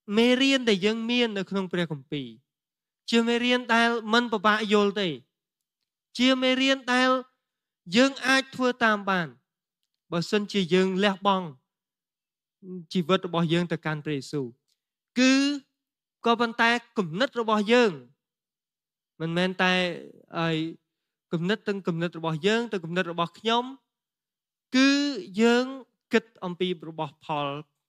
មេរៀនដែលយើងមាននៅក្នុងព្រះគម្ពីរជាមេរៀនដែលមិនពិបាកយល់ទេជាមេរៀនដែលយើងអាចធ្វើតាមបានបើសិនជាយើងលះបង់ជីវិតរបស់យើងទៅកាន់ព្រះយេស៊ូវគឺក៏ប៉ុន្តែគំនិតរបស់យើងមិនមែនតែគំនិតរបស់យើងទៅគំនិតរបស់ខ្ញុំគឺយើងគិតអំពីរបស់ផល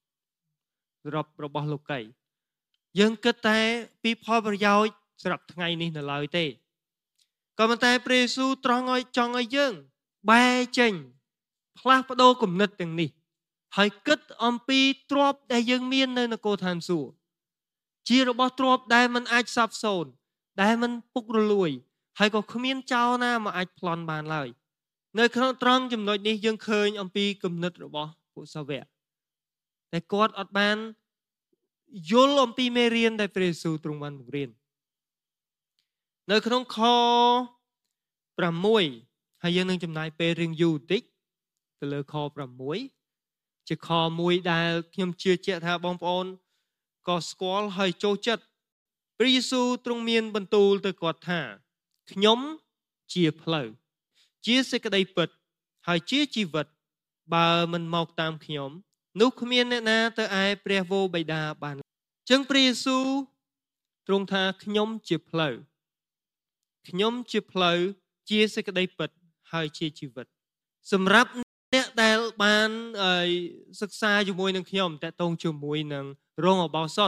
របស់លោកីយើងគិតតែពីផលប្រយោជន៍សម្រាប់ថ្ងៃនេះនៅឡើយទេក៏ប៉ុន្តែព្រះយេស៊ូវត្រង់ចង់ឲ្យយើងបែរចេញផ្លាស់ប្ដូរគំនិតទាំងនេះហើយគិតអំពីទ្រព្យដែលយើងមាននៅនគរឋានសួគ៌ជារបស់ទ្រព្យដែលមិនអាចសាបសូន្យដែលមិនពុករលួយហើយក៏គ្មានចោរណាមកអាចប្លន់បានឡើយនៅក្នុងត្រង់ចំណុចនេះយើងឃើញអំពីគំនិតរបស់ពួកសាវកតែគាត់អត់បានយល់អំពីមេរៀនដែលព្រះយេស៊ូវទ្រង់បានបង្រៀននៅក្នុងខ6ហើយយើងនឹងចំណាយពេលរៀងយូរបន្តិចទៅលើខ6ជាខមួយដែលខ្ញុំជឿជាក់ថាបងប្អូនក៏ស្គាល់ហើយចូលចិត្តព្រះយេស៊ូវទ្រង់មានបន្ទូលទៅគាត់ថាខ្ញុំជាផ្លូវជាសេចក្តីពិតហើយជាជីវិតបើមិនមកតាមខ្ញុំនោះគ្មានអ្នកណាទៅឯព្រះវរបិតាបានចឹងព្រះយេស៊ូវទ្រង់ថាខ្ញុំជាផ្លូវខ្ញុំជាផ្លូវជាសេចក្តីពិតហើយជាជីវិតសម្រាប់អ្នកដែលបានសិក្សាជាមួយនឹងខ្ញុំតកតងជាមួយនឹងរងឧបោសថ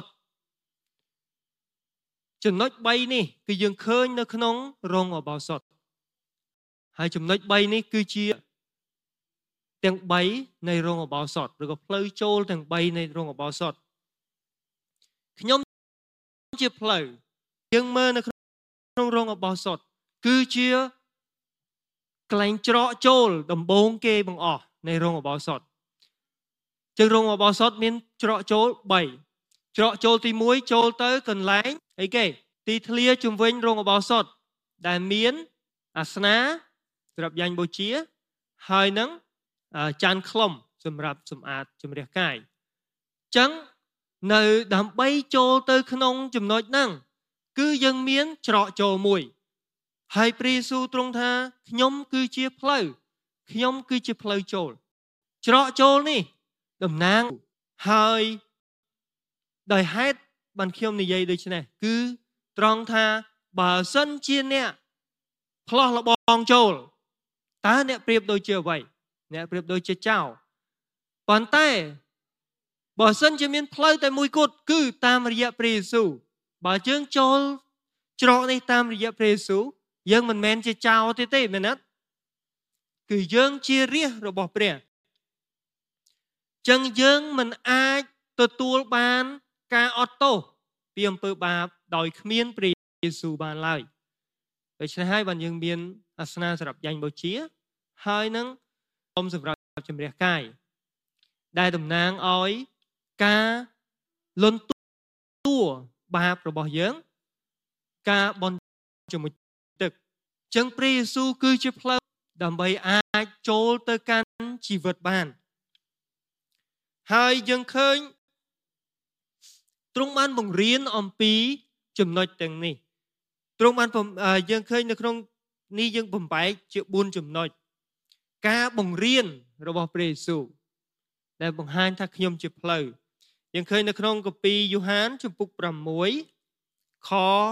ចំណុច3នេះគឺយើងឃើញនៅក្នុងរងឧបោសថហើយចំណុច3នេះគឺជាទាំង3នៃរងឧបោសថឬក៏ផ្លូវចូលទាំង3នៃរងឧបោសថខ្ញុំជាផ្លូវយើងមើលនៅក្នុងរងឧបោសថគឺជាកន្លែងច្រកចូលដំបូងគេបង្អស់នៃរងឧបោសថចឹងរងឧបោសថមានច្រកចូល3ច្រកចូលទី1ចូលទៅកន្លែងអីគេទីធ្លាជុំវិញរងឧបោសថដែលមានអាសនាសម្រាប់យ៉ាញ់បូជាហើយនឹងចានខ្លុំសម្រាប់សម្អាតជំរះកាយចឹងនៅដើម្បីចូលទៅក្នុងចំណុចហ្នឹងគឺយើងមានច្រកចូលមួយហើយព្រះយេស៊ូវទ្រង់ថាខ្ញុំគឺជាផ្លូវខ្ញុំគឺជាផ្លូវចូលច្រកចូលនេះតំណាងហើយដោយហេតុបានខ្ញុំនិយាយដូច្នេះគឺត្រង់ថាបើសិនជាអ្នកផ្លោះលបងចូលតើអ្នកប្រៀបដូចជាអ្វីអ្នកប្រៀបដូចជាចៅប៉ុន្តែបើសិនជាមានផ្លូវតែមួយគត់គឺតាមរយៈព្រះយេស៊ូវបើយើងចូលច្រកនេះតាមរយៈព្រះយេស៊ូវយើងមិនមែនជាចៅទេមែនទេគឺយើងជារាជរបស់ព្រះចឹងយើងមិនអាចទទួលបានការអត់ទោសពីអំពើបាបដោយគ្មានព្រះយេស៊ូវបានឡើយដូច្នេះហើយបានយើងមានអាសនាសម្រាប់យ៉ាញ់បូជាហើយនឹងសម្រាប់ជំរះកាយដែលតំណាងឲ្យការលន់តួបាបរបស់យើងការបន់ជាមួយទឹកចឹងព្រះយេស៊ូវគឺជាផ្លូវដើម្បីអាចចូលទៅកាន់ជីវិតបានហើយយើងឃើញទ្រង់បានបង្រៀនអំពីចំណុចទាំងនេះទ្រង់បានយើងឃើញនៅក្នុងនេះយើងបំបែកជា4ចំណុចការបង្រៀនរបស់ព្រះយេស៊ូវដែលបង្ហាញថាខ្ញុំជាផ្លូវយើងឃើញនៅក្នុងកាពីយូហានជំពូក6ខ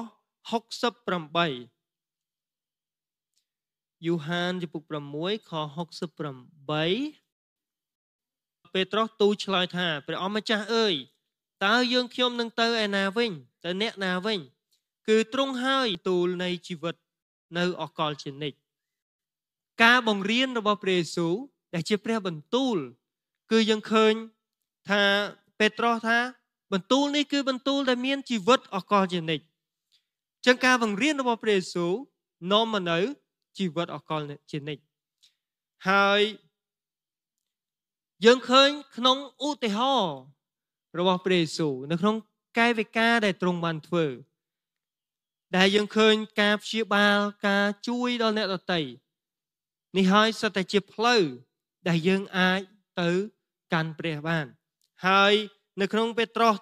68យូហានជំពូក6ខ68ពេត្រុសទូលឆ្លើយថាព្រះអម្ចាស់អើយតើយើងខ្ញុំនឹងទៅឯណាវិញទៅអ្នកណាវិញគឺទ្រង់ហើយទូលនៃជីវិតនៅអកលជានិច្ចការបង្រៀនរបស់ព្រះយេស៊ូវដែលជាព្រះបន្ទូលគឺយើងឃើញថាពេត្រុសថាបន្ទូលនេះគឺបន្ទូលដែលមានជីវិតអកលជានិច្ចចឹងការបង្រៀនរបស់ព្រះយេស៊ូវនាំមកនៅជីវិតអកលជានិច្ចហើយយើងឃើញក្នុងឧទាហរណ៍របស់ព្រះយេស៊ូវនៅក្នុងកាយវិការដែលទ្រង់បានធ្វើដែលយើងឃើញការព្យាបាលការជួយដល់អ្នកដទៃនេះហើយសុទ្ធតែជាផ្លូវដែលយើងអាចទៅកាន់ព្រះបានហើយនៅក្នុងពេត្រុស